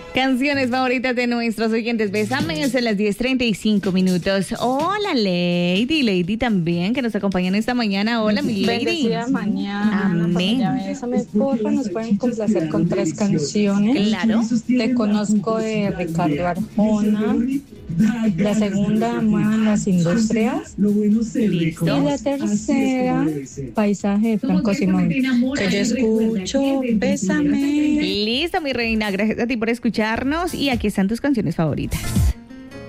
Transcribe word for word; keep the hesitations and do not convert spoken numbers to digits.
Canciones favoritas de nuestros oyentes. Bésame, son las diez treinta y cinco minutos. Hola, Lady. Lady también, que nos acompañan esta mañana. Hola, mi Lady. Bendecida mañana. Amén. Ya bésame, porfa. Nos pueden complacer con tres canciones. Claro. Te conozco de Ricardo Arjona. La segunda, Muevan las Industrias. Listo. Y la tercera, Paisaje de Franco Simón. Que yo escucho, bésame. Listo, mi reina. Gracias a ti por escucharnos. Y aquí están tus canciones favoritas.